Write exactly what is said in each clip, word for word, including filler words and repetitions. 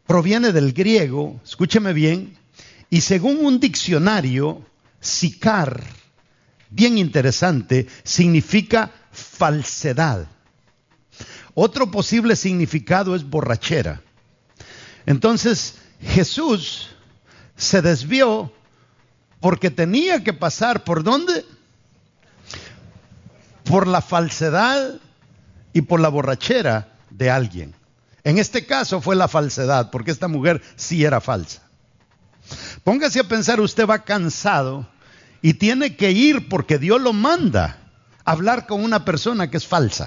proviene del griego, escúcheme bien, y según un diccionario, sicar, bien interesante, significa falsedad. Otro posible significado es borrachera. Entonces, Jesús se desvió porque tenía que pasar, ¿por dónde? Por la falsedad y por la borrachera de alguien. En este caso fue la falsedad, porque esta mujer sí era falsa. Póngase a pensar, usted va cansado y tiene que ir porque Dios lo manda a hablar con una persona que es falsa,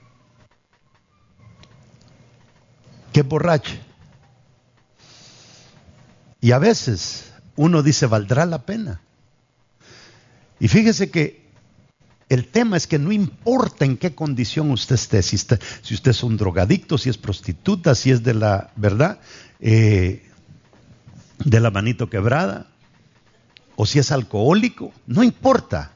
que es borracha. Y a veces uno dice, ¿valdrá la pena? Y fíjese que el tema es que no importa en qué condición usted esté, si, está, si usted es un drogadicto, si es prostituta, si es de la, ¿verdad? Eh, de la manito quebrada, o si es alcohólico, no importa.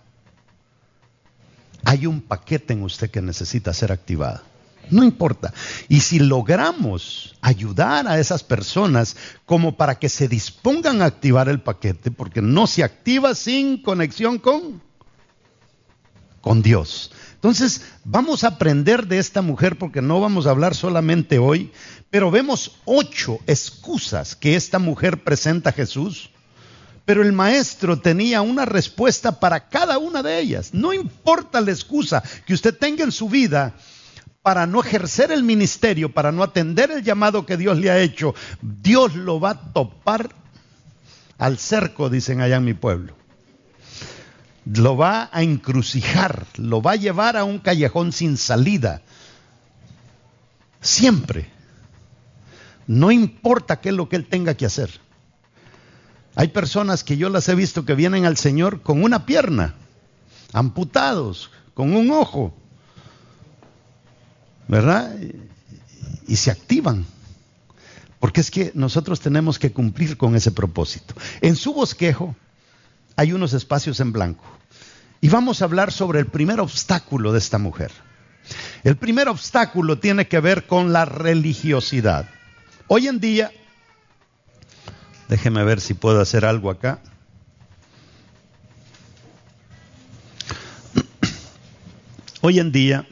Hay un paquete en usted que necesita ser activado. No importa. Y si logramos ayudar a esas personas como para que se dispongan a activar el paquete, porque no se activa sin conexión con, con Dios. Entonces, vamos a aprender de esta mujer, porque no vamos a hablar solamente hoy, pero vemos ocho excusas que esta mujer presenta a Jesús, pero el maestro tenía una respuesta para cada una de ellas. No importa la excusa que usted tenga en su vida para no ejercer el ministerio, para no atender el llamado que Dios le ha hecho, Dios lo va a topar al cerco, dicen allá en mi pueblo. Lo va a encrucijar, lo va a llevar a un callejón sin salida. Siempre. No importa qué es lo que él tenga que hacer. Hay personas que yo las he visto que vienen al Señor con una pierna, amputados, con un ojo, ¿verdad? Y se activan. Porque es que nosotros tenemos que cumplir con ese propósito. En su bosquejo hay unos espacios en blanco. Y vamos a hablar sobre el primer obstáculo de esta mujer. El primer obstáculo tiene que ver con la religiosidad. Hoy en día, déjeme ver si puedo hacer algo acá. Hoy en día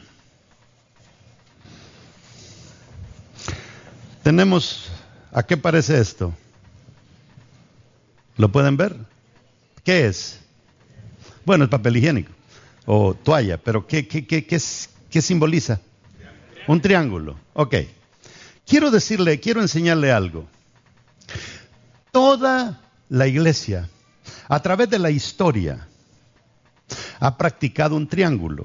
tenemos, ¿a qué parece esto? ¿Lo pueden ver? ¿Qué es? Bueno, es papel higiénico o toalla, pero ¿qué, qué, qué, qué, es, qué simboliza? Un triángulo. Ok. Quiero decirle, quiero enseñarle algo. Toda la iglesia, a través de la historia, ha practicado un triángulo.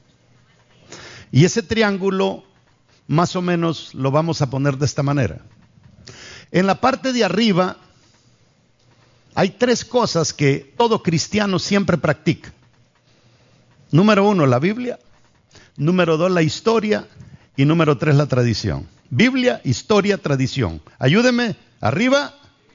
Y ese triángulo, más o menos, lo vamos a poner de esta manera. En la parte de arriba hay tres cosas que todo cristiano siempre practica. Número uno, la Biblia. Número dos, la historia. Y número tres, la tradición. Biblia, historia, tradición. Ayúdeme. Arriba.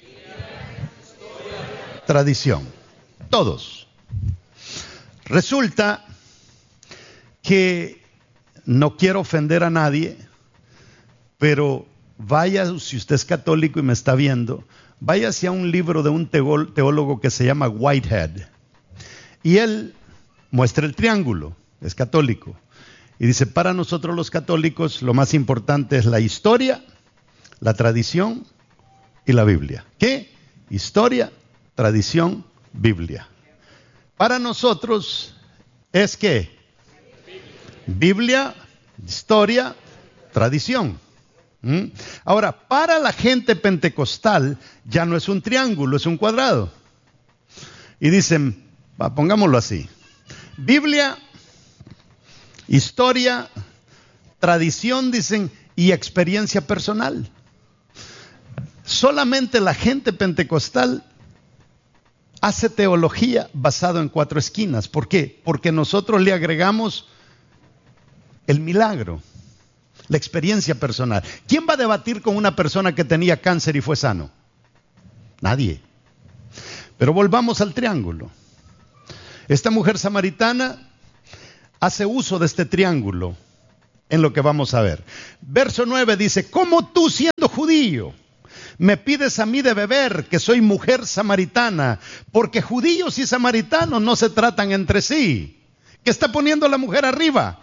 Tradición. Todos. Resulta que no quiero ofender a nadie, pero vaya, si usted es católico y me está viendo, vaya hacia un libro de un teólogo que se llama Whitehead. Y él muestra el triángulo, es católico. Y dice, para nosotros los católicos lo más importante es la historia, la tradición y la Biblia. ¿Qué? Historia, tradición, Biblia. Para nosotros es ¿qué? Biblia, historia, tradición. ¿Mm? Ahora, para la gente pentecostal ya no es un triángulo, es un cuadrado. Y dicen, pongámoslo así: Biblia, historia, tradición, dicen, y experiencia personal. Solamente la gente pentecostal hace teología basado en cuatro esquinas. ¿Por qué? Porque nosotros le agregamos el milagro, la experiencia personal. ¿Quién va a debatir con una persona que tenía cáncer y fue sano? Nadie. Pero volvamos al triángulo. Esta mujer samaritana hace uso de este triángulo en lo que vamos a ver. Verso nueve dice, ¿cómo tú siendo judío me pides a mí de beber, que soy mujer samaritana? Porque judíos y samaritanos no se tratan entre sí. ¿Qué está poniendo la mujer arriba?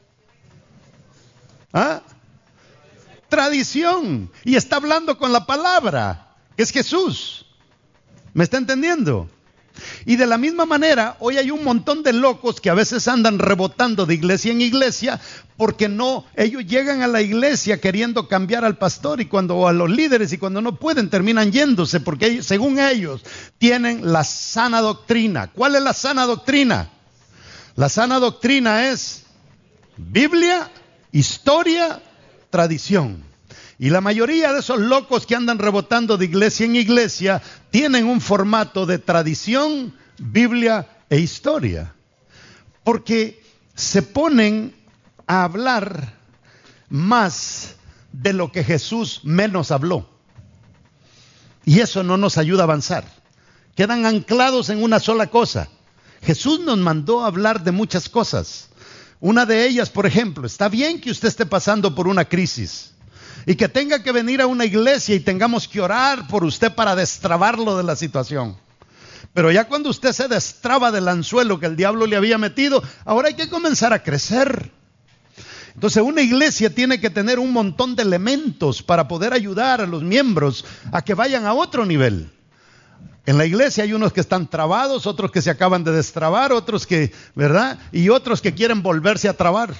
¿Ah? Tradición. Y está hablando con la palabra, que es Jesús. ¿Me está entendiendo? Y de la misma manera, hoy hay un montón de locos que a veces andan rebotando de iglesia en iglesia, porque no, ellos llegan a la iglesia queriendo cambiar al pastor y cuando, o a los líderes, y cuando no pueden terminan yéndose, porque ellos, según ellos, tienen la sana doctrina. ¿Cuál es la sana doctrina? La sana doctrina es Biblia, historia, tradición. Y la mayoría de esos locos que andan rebotando de iglesia en iglesia tienen un formato de tradición, Biblia e historia. Porque se ponen a hablar más de lo que Jesús menos habló. Y eso no nos ayuda a avanzar. Quedan anclados en una sola cosa. Jesús nos mandó a hablar de muchas cosas. Una de ellas, por ejemplo, está bien que usted esté pasando por una crisis y que tenga que venir a una iglesia y tengamos que orar por usted para destrabarlo de la situación. Pero ya cuando usted se destraba del anzuelo que el diablo le había metido, ahora hay que comenzar a crecer. Entonces una iglesia tiene que tener un montón de elementos para poder ayudar a los miembros a que vayan a otro nivel. En la iglesia hay unos que están trabados, otros que se acaban de destrabar, otros que, ¿verdad? Y otros que quieren volverse a trabar.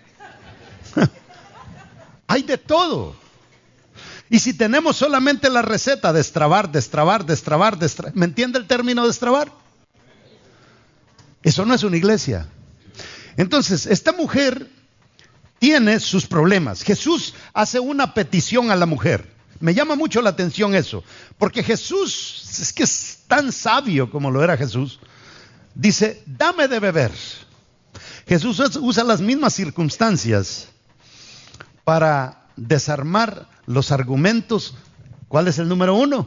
Hay de todo. Y si tenemos solamente la receta, destrabar, destrabar, destrabar, destrabar, ¿me entiende el término destrabar? Eso no es una iglesia. Entonces, esta mujer tiene sus problemas. Jesús hace una petición a la mujer. Me llama mucho la atención eso, porque Jesús, es que es tan sabio como lo era Jesús, dice, dame de beber. Jesús usa las mismas circunstancias para desarmar los argumentos. ¿Cuál es el número uno?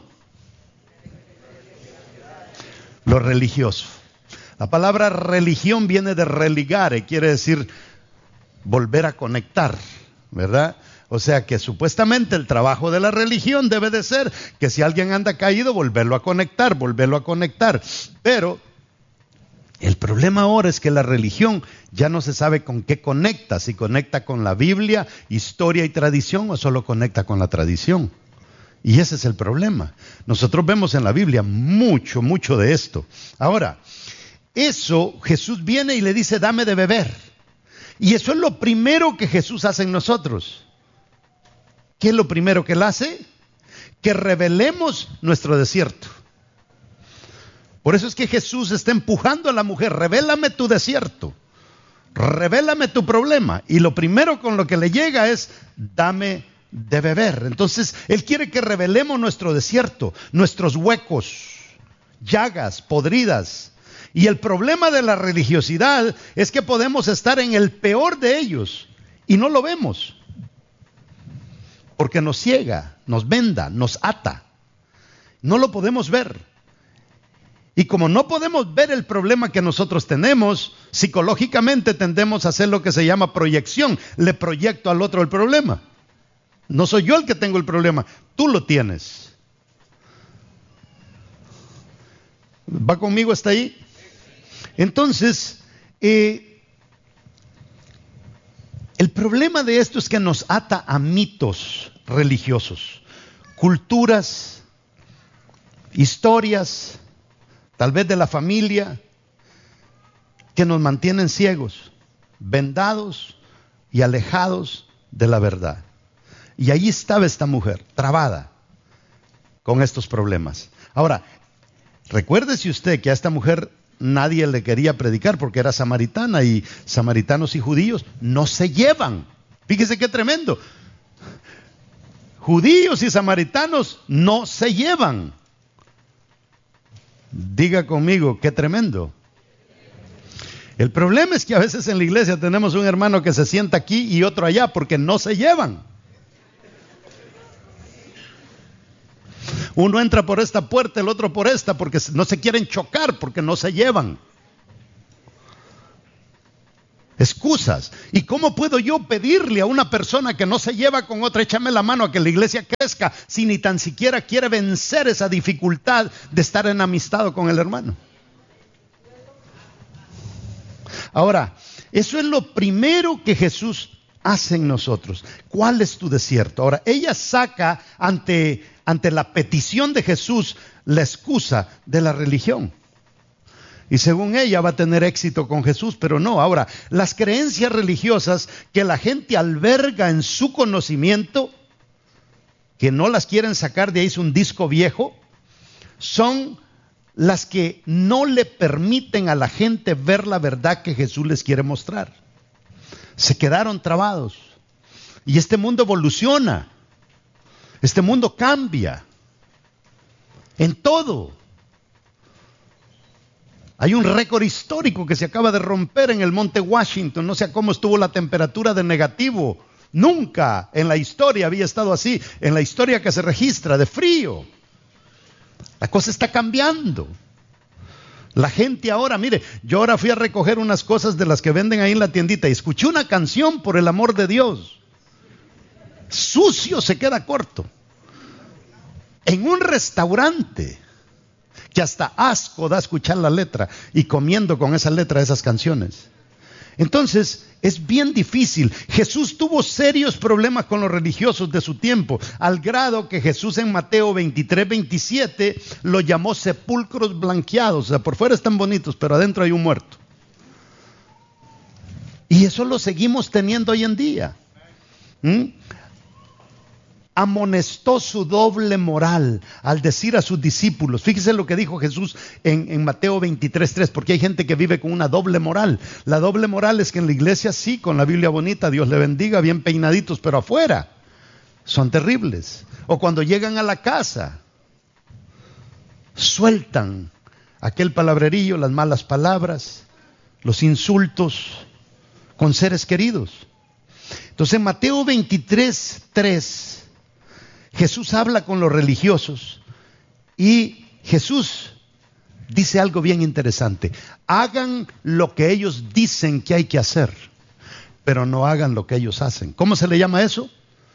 Lo religioso. La palabra religión viene de religare, quiere decir volver a conectar, ¿verdad? O sea que supuestamente el trabajo de la religión debe de ser que si alguien anda caído, volverlo a conectar, volverlo a conectar. Pero el problema ahora es que la religión ya no se sabe con qué conecta, si conecta con la Biblia, historia y tradición o solo conecta con la tradición. Y ese es el problema. Nosotros vemos en la Biblia mucho, mucho de esto. Ahora, eso Jesús viene y le dice, dame de beber. Y eso es lo primero que Jesús hace en nosotros. ¿Qué es lo primero que él hace? Que revelemos nuestro desierto. Por eso es que Jesús está empujando a la mujer, revélame tu desierto, revélame tu problema. Y lo primero con lo que le llega es, dame de beber. Entonces, él quiere que revelemos nuestro desierto, nuestros huecos, llagas, podridas. Y el problema de la religiosidad es que podemos estar en el peor de ellos y no lo vemos. Porque nos ciega, nos venda, nos ata. No lo podemos ver. Y como no podemos ver el problema que nosotros tenemos, psicológicamente tendemos a hacer lo que se llama proyección. Le proyecto al otro el problema. No soy yo el que tengo el problema, tú lo tienes. ¿Va conmigo hasta ahí? Entonces, eh, el problema de esto es que nos ata a mitos religiosos, culturas, historias, tal vez de la familia, que nos mantienen ciegos, vendados y alejados de la verdad. Y ahí estaba esta mujer, trabada con estos problemas. Ahora, recuérdese usted que a esta mujer nadie le quería predicar porque era samaritana, y samaritanos y judíos no se llevan. Fíjese qué tremendo. Judíos y samaritanos no se llevan. Diga conmigo, qué tremendo. El problema es que a veces en la iglesia tenemos un hermano que se sienta aquí y otro allá porque no se llevan. Uno entra por esta puerta, el otro por esta, porque no se quieren chocar, porque no se llevan. excusas. ¿Y cómo puedo yo pedirle a una persona que no se lleva con otra, échame la mano a que la iglesia crezca, si ni tan siquiera quiere vencer esa dificultad de estar enamistado con el hermano? Ahora, eso es lo primero que Jesús hace en nosotros. ¿Cuál es tu desierto? Ahora, ella saca ante, ante la petición de Jesús la excusa de la religión. Y según ella va a tener éxito con Jesús, pero no. Ahora, las creencias religiosas que la gente alberga en su conocimiento, que no las quieren sacar de ahí, es un disco viejo, son las que no le permiten a la gente ver la verdad que Jesús les quiere mostrar. Se quedaron trabados. Y este mundo evoluciona. Este mundo cambia. En todo. Hay un récord histórico que se acaba de romper en el monte Washington. No sé cómo estuvo la temperatura de negativo. Nunca en la historia había estado así. En la historia que se registra, de frío. La cosa está cambiando. La gente ahora, mire, yo ahora fui a recoger unas cosas de las que venden ahí en la tiendita y escuché una canción, por el amor de Dios. Sucio se queda corto. En un restaurante que hasta asco da escuchar la letra y comiendo con esa letra esas canciones. Entonces, es bien difícil. Jesús tuvo serios problemas con los religiosos de su tiempo, al grado que Jesús en Mateo veintitrés, veintisiete lo llamó sepulcros blanqueados. O sea, por fuera están bonitos, pero adentro hay un muerto. Y eso lo seguimos teniendo hoy en día. ¿Mm? Amonestó su doble moral al decir a sus discípulos, fíjese lo que dijo Jesús en, en Mateo veintitrés, tres, porque hay gente que vive con una doble moral. La doble moral es que en la iglesia sí, con la Biblia bonita, Dios le bendiga, bien peinaditos, pero afuera son terribles. O cuando llegan a la casa, sueltan aquel palabrerillo, las malas palabras, los insultos con seres queridos. Entonces en Mateo veintitrés, tres, Jesús habla con los religiosos y Jesús dice algo bien interesante. Hagan lo que ellos dicen que hay que hacer, pero no hagan lo que ellos hacen. ¿Cómo se le llama eso?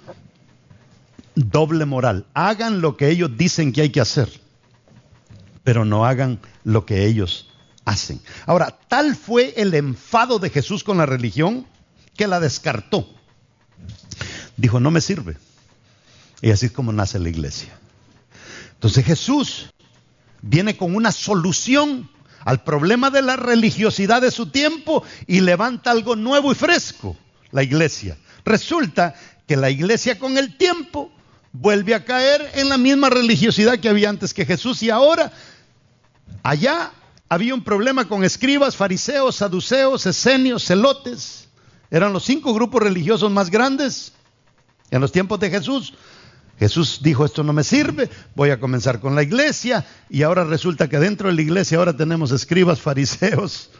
Doble moral. Hagan lo que ellos dicen que hay que hacer, pero no hagan lo que ellos hacen. Ahora, tal fue el enfado de Jesús con la religión que la descartó. Dijo, no me sirve. Y así es como nace la iglesia. Entonces Jesús viene con una solución al problema de la religiosidad de su tiempo y levanta algo nuevo y fresco, la iglesia. Resulta que la iglesia con el tiempo vuelve a caer en la misma religiosidad que había antes que Jesús. Y ahora, allá había un problema con escribas, fariseos, saduceos, esenios, celotes. Eran los cinco grupos religiosos más grandes en los tiempos de Jesús. Jesús dijo, esto no me sirve, voy a comenzar con la iglesia. Y ahora resulta que dentro de la iglesia ahora tenemos escribas, fariseos.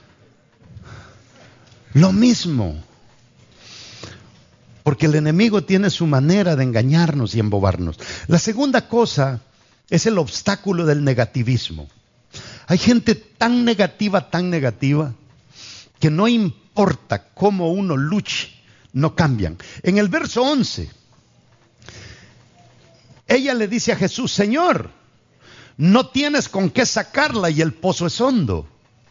Lo mismo. Porque el enemigo tiene su manera de engañarnos y embobarnos. La segunda cosa es el obstáculo del negativismo. Hay gente tan negativa, tan negativa, que no importa cómo uno luche, no cambian. En el verso once, ella le dice a Jesús, Señor, no tienes con qué sacarla y el pozo es hondo.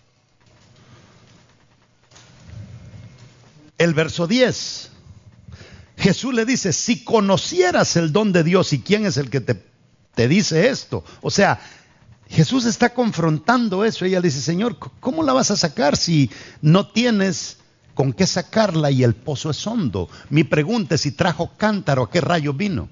El verso diez, Jesús le dice, si conocieras el don de Dios y quién es el que te, te dice esto. O sea, Jesús está confrontando eso. Ella le dice, Señor, ¿cómo la vas a sacar si no tienes con qué sacarla y el pozo es hondo? Mi pregunta es si trajo cántaro, ¿a qué rayo vino?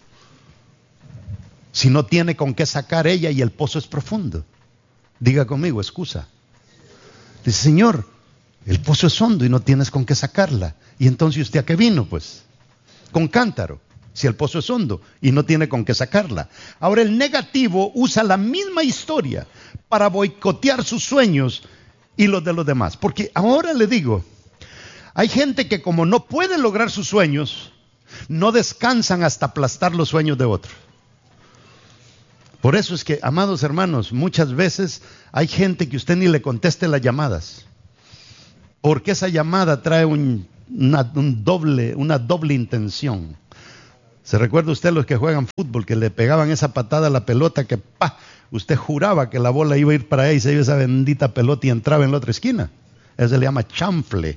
Si no tiene con qué sacar ella y el pozo es profundo. Diga conmigo, excusa. Dice, Señor, el pozo es hondo y no tienes con qué sacarla. ¿Y entonces usted a qué vino? Pues, con cántaro, si el pozo es hondo y no tiene con qué sacarla. Ahora el negativo usa la misma historia para boicotear sus sueños y los de los demás. Porque ahora le digo, hay gente que como no puede lograr sus sueños, no descansan hasta aplastar los sueños de otros. Por eso es que, amados hermanos, muchas veces hay gente que usted ni le conteste las llamadas. Porque esa llamada trae un, una, un doble, una doble intención. ¿Se recuerda usted los que juegan fútbol, que le pegaban esa patada a la pelota que ¡pa! Usted juraba que la bola iba a ir para ahí, se iba esa bendita pelota y entraba en la otra esquina? Eso se le llama chanfle.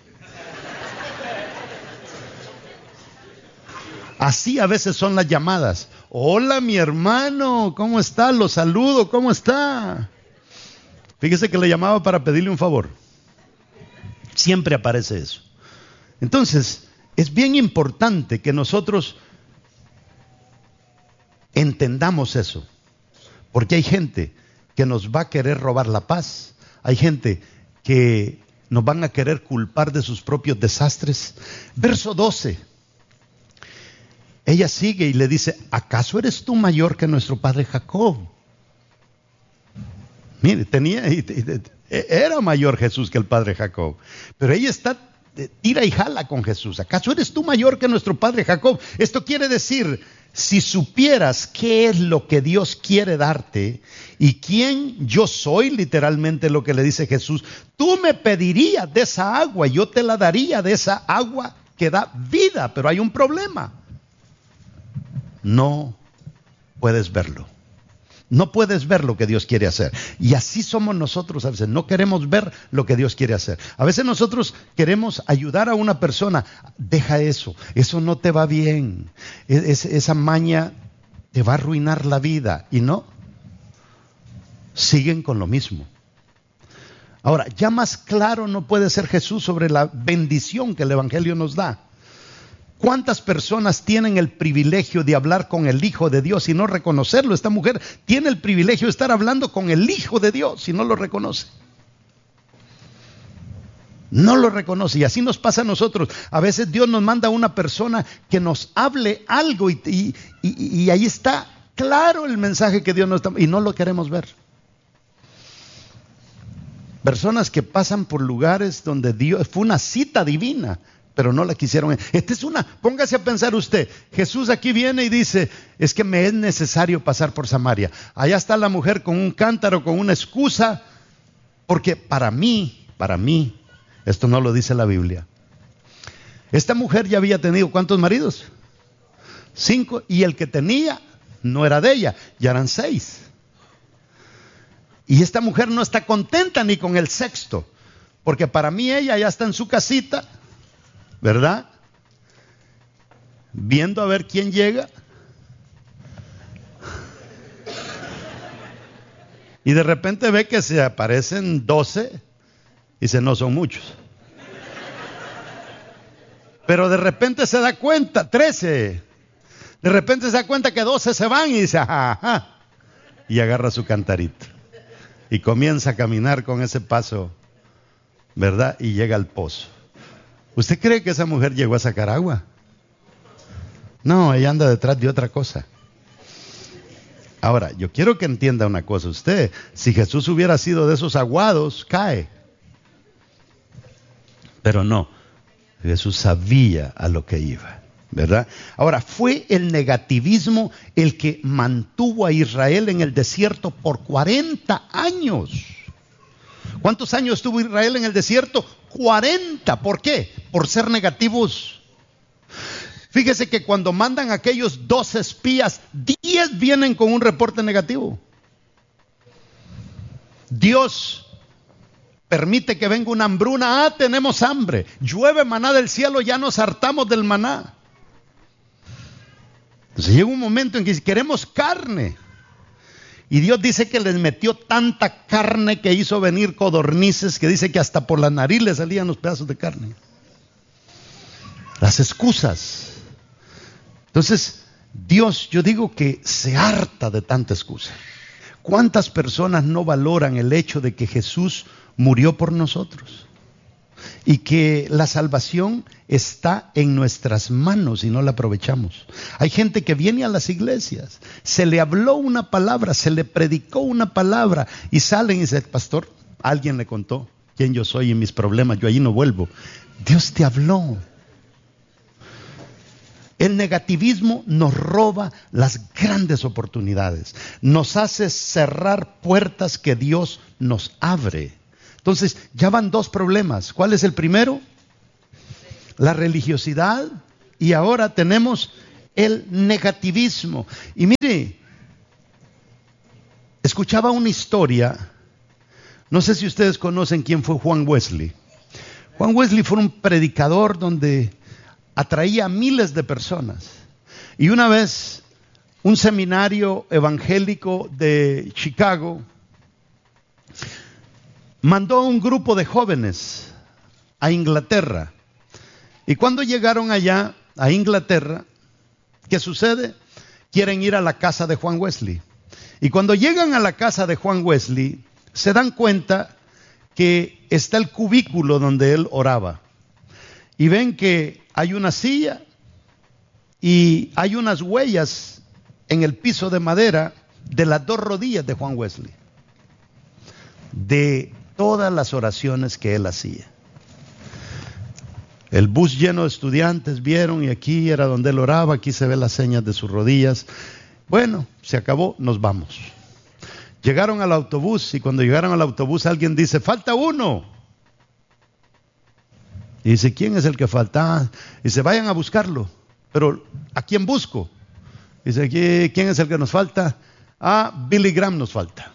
Así a veces son las llamadas. Hola, mi hermano, ¿cómo está? Lo saludo, ¿cómo está? Fíjese que le llamaba para pedirle un favor. Siempre aparece eso. Entonces, es bien importante que nosotros entendamos eso. Porque hay gente que nos va a querer robar la paz. Hay gente que nos van a querer culpar de sus propios desastres. Verso doce. Ella sigue y le dice, ¿acaso eres tú mayor que nuestro padre Jacob? Mire, tenía, era mayor Jesús que el padre Jacob. Pero ella está, tira y jala con Jesús. ¿Acaso eres tú mayor que nuestro padre Jacob? Esto quiere decir, si supieras qué es lo que Dios quiere darte y quién yo soy, literalmente lo que le dice Jesús, tú me pedirías de esa agua, yo te la daría de esa agua que da vida. Pero hay un problema. No puedes verlo. No puedes ver lo que Dios quiere hacer. Y así somos nosotros a veces. No queremos ver lo que Dios quiere hacer. A veces nosotros queremos ayudar a una persona. Deja eso. Eso no te va bien. Es, esa maña te va a arruinar la vida. Y no. Siguen con lo mismo. Ahora, ya más claro no puede ser Jesús sobre la bendición que el Evangelio nos da. ¿Cuántas personas tienen el privilegio de hablar con el Hijo de Dios y no reconocerlo? Esta mujer tiene el privilegio de estar hablando con el Hijo de Dios y no lo reconoce. No lo reconoce. Y así nos pasa a nosotros. A veces Dios nos manda a una persona que nos hable algo y, y, y, y ahí está claro el mensaje que Dios nos está, y no lo queremos ver. Personas que pasan por lugares donde Dios, fue una cita divina, pero no la quisieron. Esta es una, póngase a pensar usted, Jesús aquí viene y dice, es que me es necesario pasar por Samaria. Allá está la mujer con un cántaro, con una excusa, porque para mí, para mí, esto no lo dice la Biblia. Esta mujer ya había tenido, ¿cuántos maridos? Cinco, y el que tenía no era de ella, ya eran seis. Y esta mujer no está contenta ni con el sexto, porque para mí ella ya está en su casita, ¿verdad? Viendo a ver quién llega. Y de repente ve que se aparecen doce y dice, no son muchos. Pero de repente se da cuenta, trece. De repente se da cuenta que doce se van y dice, ajá, ajá. Y agarra su cantarito. Y comienza a caminar con ese paso, ¿verdad? Y llega al pozo. ¿Usted cree que esa mujer llegó a sacar agua? No, ella anda detrás de otra cosa. Ahora, yo quiero que entienda una cosa usted. Si Jesús hubiera sido de esos aguados, cae. Pero no, Jesús sabía a lo que iba, ¿verdad? Ahora, fue el negativismo el que mantuvo a Israel en el desierto por cuarenta años. ¿Cuántos años estuvo Israel en el desierto? cuarenta. ¿Por qué? Por ser negativos. Fíjese que cuando mandan a aquellos dos espías, diez vienen con un reporte negativo. Dios permite que venga una hambruna. Ah, tenemos hambre. Llueve maná del cielo, ya nos hartamos del maná. Entonces llega un momento en que queremos carne. Y Dios dice que les metió tanta carne que hizo venir codornices, que dice que hasta por la nariz le salían los pedazos de carne. Las excusas. Entonces, Dios, yo digo que se harta de tanta excusa. ¿Cuántas personas no valoran el hecho de que Jesús murió por nosotros? Y que la salvación está en nuestras manos y no la aprovechamos. Hay gente que viene a las iglesias, se le habló una palabra, se le predicó una palabra y salen y dicen, pastor, alguien le contó quién yo soy y mis problemas, yo allí no vuelvo. Dios te habló. El negativismo nos roba las grandes oportunidades, nos hace cerrar puertas que Dios nos abre. Entonces, ya van dos problemas. ¿Cuál es el primero? La religiosidad. Y ahora tenemos el negativismo. Y mire, escuchaba una historia. No sé si ustedes conocen quién fue Juan Wesley. Juan Wesley fue un predicador donde atraía a miles de personas. Y una vez, un seminario evangélico de Chicago mandó un grupo de jóvenes a Inglaterra. Y cuando llegaron allá, a Inglaterra, ¿qué sucede? Quieren ir a la casa de Juan Wesley. Y cuando llegan a la casa de Juan Wesley, se dan cuenta que está el cubículo donde él oraba. Y ven que hay una silla y hay unas huellas en el piso de madera de las dos rodillas de Juan Wesley, de todas las oraciones que él hacía. El bus lleno de estudiantes vieron y aquí era donde él oraba, aquí se ven las señas de sus rodillas. Bueno, se acabó, nos vamos. Llegaron al autobús y cuando llegaron al autobús alguien dice, falta uno. Y dice, ¿quién es el que falta? Ah, dice, vayan a buscarlo. Pero, ¿a quién busco? Dice, ¿quién es el que nos falta? Ah, Billy Graham nos falta.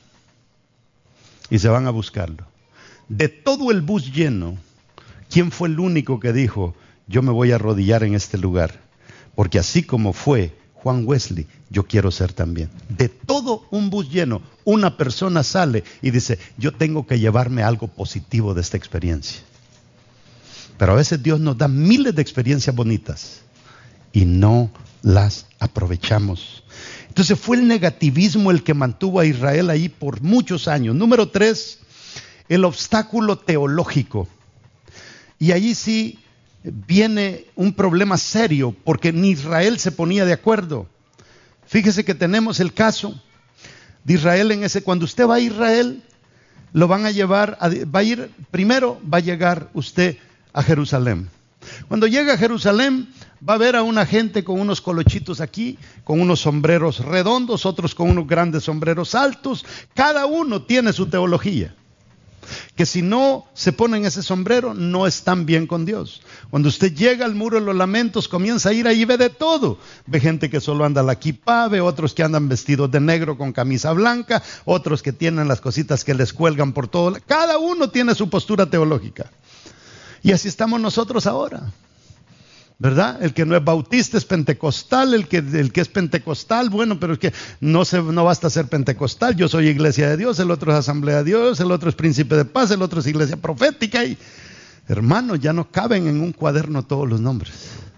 Y se van a buscarlo. De todo el bus lleno, ¿quién fue el único que dijo, yo me voy a arrodillar en este lugar? Porque así como fue Juan Wesley, yo quiero ser también. De todo un bus lleno, una persona sale y dice, yo tengo que llevarme algo positivo de esta experiencia. Pero a veces Dios nos da miles de experiencias bonitas y no las aprovechamos. Entonces fue el negativismo el que mantuvo a Israel ahí por muchos años. Número tres, el obstáculo teológico. Y ahí sí viene un problema serio, porque ni Israel se ponía de acuerdo. Fíjese que tenemos el caso de Israel en ese, cuando usted va a Israel, lo van a llevar, a, va a ir, primero va a llegar usted a Jerusalén. Cuando llega a Jerusalén, va a ver a una gente con unos colochitos aquí, con unos sombreros redondos, otros con unos grandes sombreros altos. Cada uno tiene su teología. Que si no se ponen ese sombrero, no están bien con Dios. Cuando usted llega al muro de los lamentos, comienza a ir ahí y ve de todo. Ve gente que solo anda la kipá, ve otros que andan vestidos de negro con camisa blanca, otros que tienen las cositas que les cuelgan por todo. Cada uno tiene su postura teológica. Y así estamos nosotros ahora, ¿verdad? El que no es bautista es pentecostal, el que, el que es pentecostal, bueno, pero es que no, se, no basta ser pentecostal. Yo soy iglesia de Dios, el otro es asamblea de Dios, el otro es príncipe de paz, el otro es iglesia profética. Y hermanos, ya no caben en un cuaderno todos los nombres.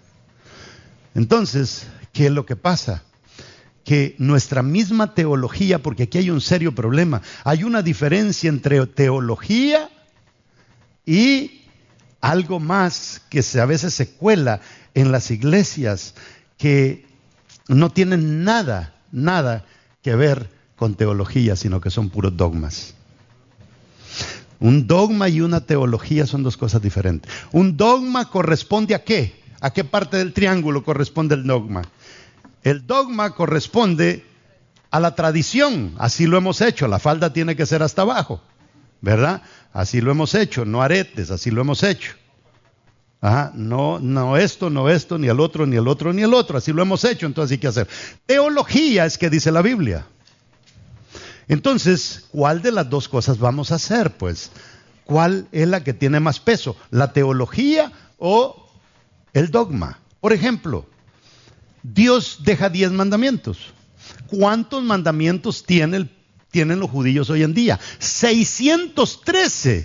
Entonces, ¿qué es lo que pasa? Que nuestra misma teología, porque aquí hay un serio problema, hay una diferencia entre teología y algo más que se, a veces se cuela en las iglesias, que no tienen nada, nada que ver con teología, sino que son puros dogmas. Un dogma y una teología son dos cosas diferentes. Un dogma corresponde a qué? ¿A qué parte del triángulo corresponde el dogma? El dogma corresponde a la tradición. Así lo hemos hecho. La falda tiene que ser hasta abajo, ¿verdad? Así lo hemos hecho, no aretes, así lo hemos hecho. Ajá, no, no esto, no esto, ni el otro, ni el otro, ni el otro. Así lo hemos hecho, entonces hay que hacer. Teología es que dice la Biblia. Entonces, ¿cuál de las dos cosas vamos a hacer? Pues, ¿cuál es la que tiene más peso? ¿La teología o el dogma? Por ejemplo, Dios deja diez mandamientos. ¿Cuántos mandamientos tiene el tienen los judíos hoy en día? seiscientos trece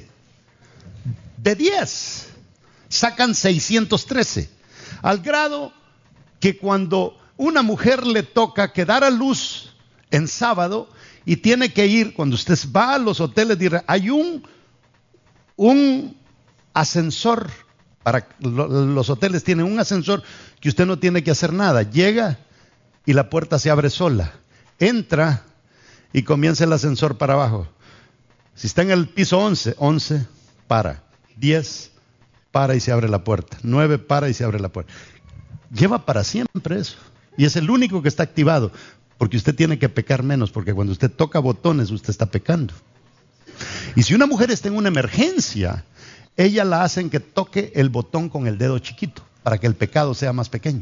de diez. Sacan seiscientos trece. Al grado que cuando una mujer le toca quedar a luz en sábado y tiene que ir, cuando usted va a los hoteles de Israel, hay un, un ascensor. Para los hoteles tienen un ascensor que usted no tiene que hacer nada. Llega y la puerta se abre sola. Entra y comienza el ascensor para abajo. Si está en el piso once, once para, diez para y se abre la puerta, nueve para y se abre la puerta. Lleva para siempre eso. Y es el único que está activado, porque usted tiene que pecar menos, porque cuando usted toca botones usted está pecando. Y si una mujer está en una emergencia, ella la hacen que toque el botón con el dedo chiquito para que el pecado sea más pequeño.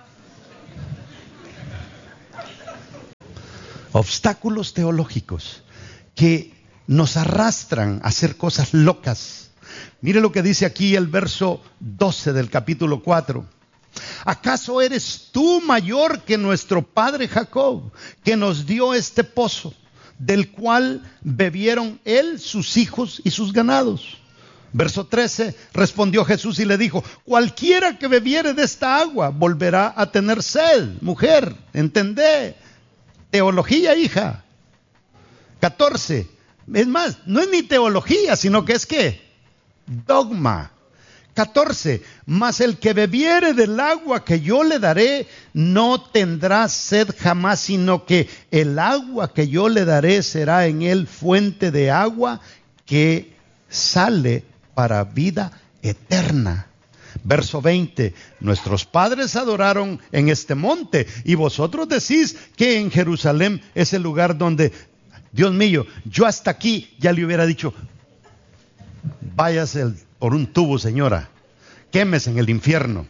Obstáculos teológicos que nos arrastran a hacer cosas locas. Mire lo que dice aquí el verso doce del capítulo cuatro. ¿Acaso eres tú mayor que nuestro padre Jacob, que nos dio este pozo, del cual bebieron él, sus hijos y sus ganados? Verso trece, respondió Jesús y le dijo: cualquiera que bebiere de esta agua volverá a tener sed. Mujer, entendé. Teología, hija. catorce, es más, no es ni teología, sino que es ¿qué? Dogma. catorce, mas el que bebiere del agua que yo le daré no tendrá sed jamás, sino que el agua que yo le daré será en él fuente de agua que sale para vida eterna. Verso veinte, nuestros padres adoraron en este monte y vosotros decís que en Jerusalén es el lugar donde, Dios mío, yo hasta aquí ya le hubiera dicho: váyase por un tubo, señora, quémese en el infierno.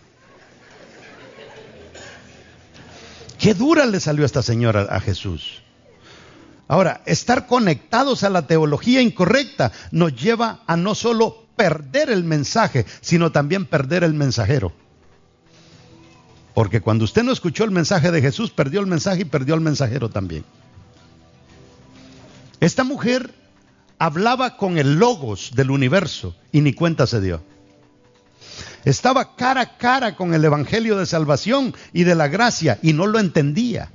Qué dura le salió a esta señora a Jesús. Ahora, estar conectados a la teología incorrecta nos lleva a no solo perder el mensaje, sino también perder el mensajero. Porque cuando usted no escuchó el mensaje de Jesús, perdió el mensaje y perdió el mensajero también. Esta mujer hablaba con el logos del universo y ni cuenta se dio. Estaba cara a cara con el evangelio de salvación y de la gracia y no lo entendía.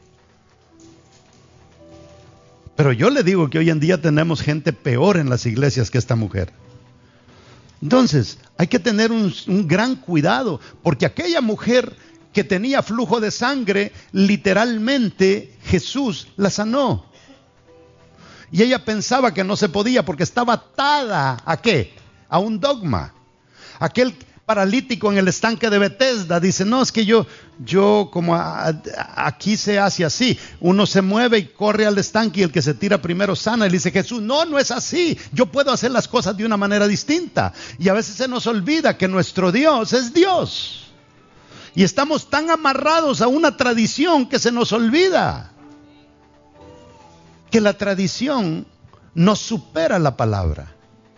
Pero yo le digo que hoy en día tenemos gente peor en las iglesias que esta mujer. Entonces, hay que tener un, un gran cuidado, porque aquella mujer que tenía flujo de sangre, literalmente Jesús la sanó. Y ella pensaba que no se podía porque estaba atada ¿a qué? A un dogma. Aquel paralítico en el estanque de Betesda dice: no, es que yo, yo como a, a, aquí se hace así, uno se mueve y corre al estanque y el que se tira primero sana. Y le dice Jesús: no, no es así, yo puedo hacer las cosas de una manera distinta. Y a veces se nos olvida que nuestro Dios es Dios y estamos tan amarrados a una tradición que se nos olvida que la tradición nos supera la palabra.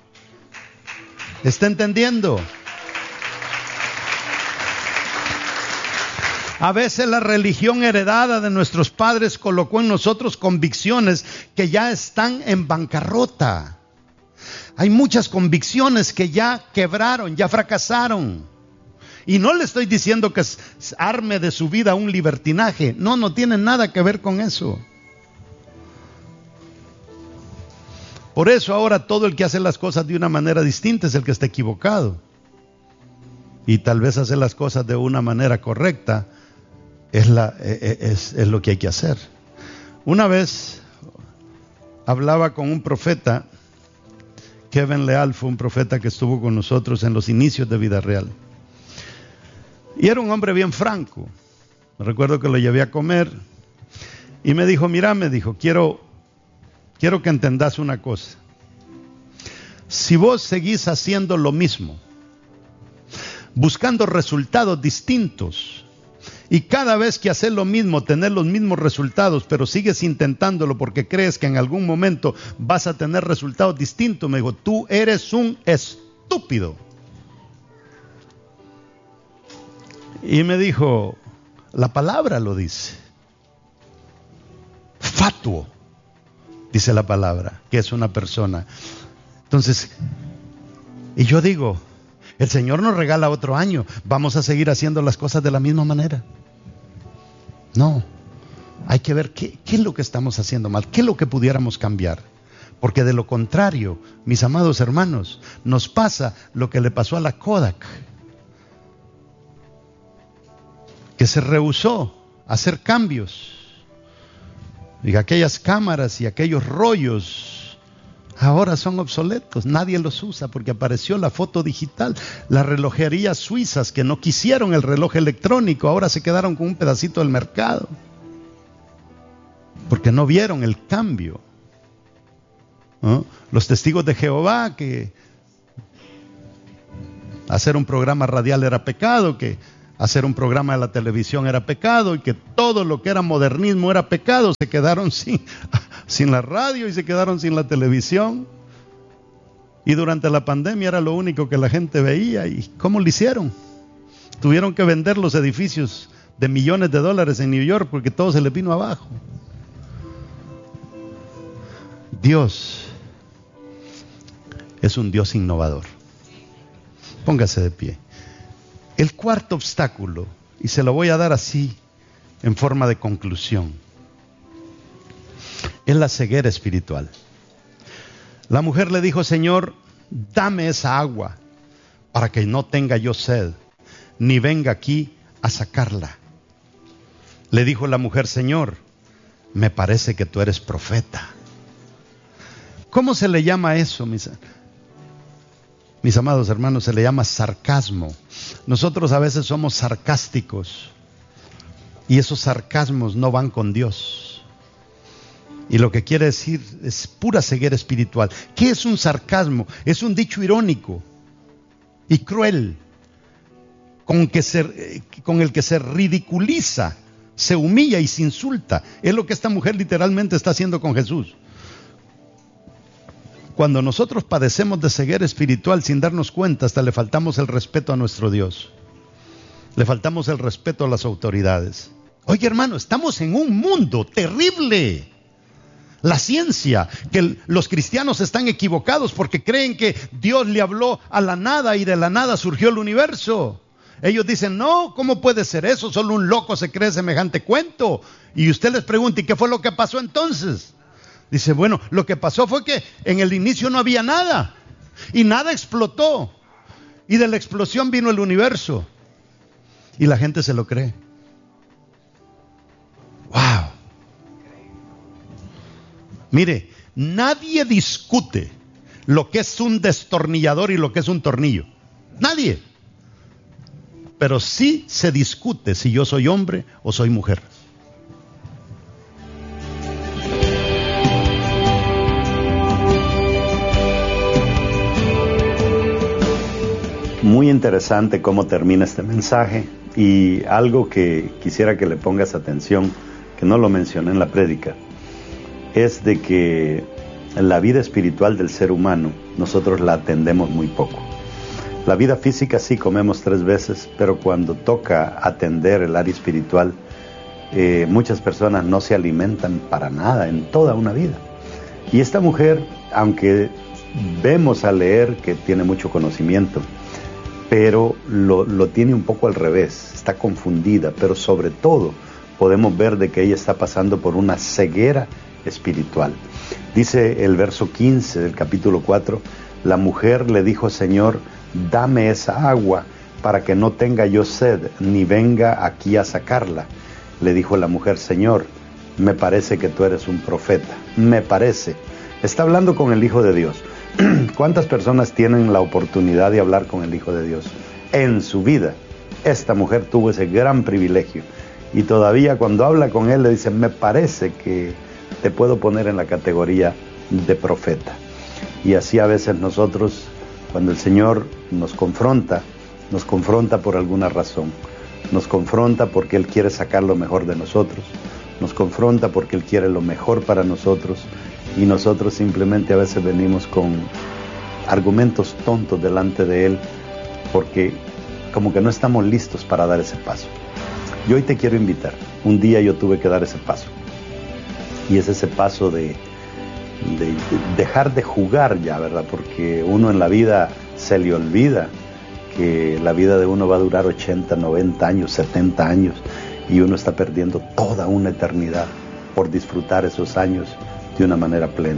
¿Está entendiendo? A veces la religión heredada de nuestros padres colocó en nosotros convicciones que ya están en bancarrota. Hay muchas convicciones que ya quebraron, ya fracasaron. Y no le estoy diciendo que arme de su vida un libertinaje. No, no tiene nada que ver con eso. Por eso ahora todo el que hace las cosas de una manera distinta es el que está equivocado. Y tal vez hacer las cosas de una manera correcta Es, la, es, es lo que hay que hacer. Una vez hablaba con un profeta, Kevin Leal fue un profeta que estuvo con nosotros en los inicios de Vida Real. Y era un hombre bien franco. Me recuerdo que lo llevé a comer y me dijo: mira, me dijo, quiero, quiero que entendas una cosa. Si vos seguís haciendo lo mismo, buscando resultados distintos, y cada vez que haces lo mismo, tener los mismos resultados, pero sigues intentándolo porque crees que en algún momento vas a tener resultados distintos, me dijo, tú eres un estúpido. Y me dijo, la palabra lo dice. Fatuo, dice la palabra, que es una persona. Entonces, y yo digo, el Señor nos regala otro año, vamos a seguir haciendo las cosas de la misma manera. No, hay que ver qué, qué es lo que estamos haciendo mal, qué es lo que pudiéramos cambiar. Porque de lo contrario, mis amados hermanos, nos pasa lo que le pasó a la Kodak, que se rehusó a hacer cambios. Y aquellas cámaras y aquellos rollos ahora son obsoletos, nadie los usa porque apareció la foto digital. Las relojerías suizas que no quisieron el reloj electrónico ahora se quedaron con un pedacito del mercado porque no vieron el cambio. ¿no? Los testigos de Jehová, que hacer un programa radial era pecado, que hacer un programa de la televisión era pecado, y que todo lo que era modernismo era pecado. Se quedaron sin, sin la radio y se quedaron sin la televisión. Y durante la pandemia era lo único que la gente veía. ¿Y cómo lo hicieron? Tuvieron que vender los edificios de millones de dólares en New York porque todo se les vino abajo. Dios es un Dios innovador. Póngase de pie. El cuarto obstáculo, y se lo voy a dar así en forma de conclusión, es la ceguera espiritual. La mujer le dijo: Señor, dame esa agua para que no tenga yo sed, ni venga aquí a sacarla. Le dijo la mujer: Señor, me parece que tú eres profeta. ¿Cómo se le llama eso, mis, mis amados hermanos? Se le llama sarcasmo. Nosotros a veces somos sarcásticos y esos sarcasmos no van con Dios. Y lo que quiere decir es pura ceguera espiritual. ¿Qué es un sarcasmo? Es un dicho irónico y cruel con, que se, con el que se ridiculiza, se humilla y se insulta. Es lo que esta mujer literalmente está haciendo con Jesús. Cuando nosotros padecemos de ceguera espiritual sin darnos cuenta, hasta le faltamos el respeto a nuestro Dios. Le faltamos el respeto a las autoridades. Oye, hermano, estamos en un mundo terrible. La ciencia, que los cristianos están equivocados porque creen que Dios le habló a la nada y de la nada surgió el universo. Ellos dicen: no, ¿cómo puede ser eso? Solo un loco se cree semejante cuento. Y usted les pregunta: ¿y qué fue lo que pasó entonces? Dice: bueno, lo que pasó fue que en el inicio no había nada y nada explotó, y de la explosión vino el universo. Y la gente se lo cree. ¡Wow! Mire, nadie discute lo que es un destornillador y lo que es un tornillo. Nadie. Pero sí se discute si yo soy hombre o soy mujer. Muy interesante cómo termina este mensaje, y algo que quisiera que le pongas atención, que no lo mencioné en la prédica, es de que la vida espiritual del ser humano nosotros la atendemos muy poco. La vida física sí comemos tres veces, pero cuando toca atender el área espiritual, eh, muchas personas no se alimentan para nada en toda una vida. Y esta mujer, aunque vemos al leer que tiene mucho conocimiento, pero lo, lo tiene un poco al revés, está confundida, pero sobre todo podemos ver de que ella está pasando por una ceguera espiritual. Dice el verso quince del capítulo cuatro: la mujer le dijo: Señor, dame esa agua para que no tenga yo sed, ni venga aquí a sacarla. Le dijo la mujer: Señor, me parece que tú eres un profeta. Me parece. Está hablando con el Hijo de Dios. ¿Cuántas personas tienen la oportunidad de hablar con el Hijo de Dios en su vida? Esta mujer tuvo ese gran privilegio, y todavía cuando habla con él le dice: me parece que te puedo poner en la categoría de profeta. Y así a veces nosotros, cuando el Señor nos confronta, nos confronta por alguna razón. Nos confronta porque Él quiere sacar lo mejor de nosotros. Nos confronta porque Él quiere lo mejor para nosotros. Y nosotros simplemente a veces venimos con argumentos tontos delante de Él, porque como que no estamos listos para dar ese paso. Y hoy te quiero invitar. Un día yo tuve que dar ese paso. Y es ese paso de, de, de dejar de jugar ya, ¿verdad? Porque uno en la vida se le olvida que la vida de uno va a durar ochenta, noventa años, setenta años, y uno está perdiendo toda una eternidad por disfrutar esos años de una manera plena.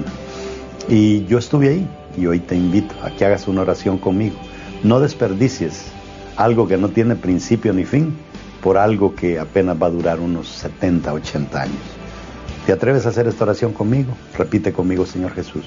Y yo estuve ahí, y hoy te invito a que hagas una oración conmigo. No desperdicies algo que no tiene principio ni fin por algo que apenas va a durar unos setenta, ochenta años. ¿Te atreves a hacer esta oración conmigo? Repite conmigo: Señor Jesús,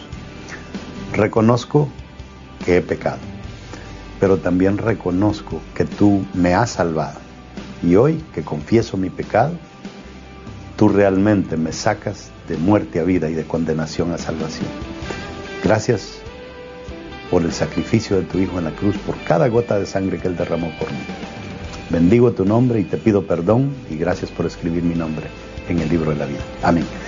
reconozco que he pecado, pero también reconozco que tú me has salvado. Y hoy que confieso mi pecado, tú realmente me sacas de muerte a vida y de condenación a salvación. Gracias por el sacrificio de tu Hijo en la cruz, por cada gota de sangre que Él derramó por mí. Bendigo tu nombre y te pido perdón y gracias por escribir mi nombre en el libro de la vida. Amén.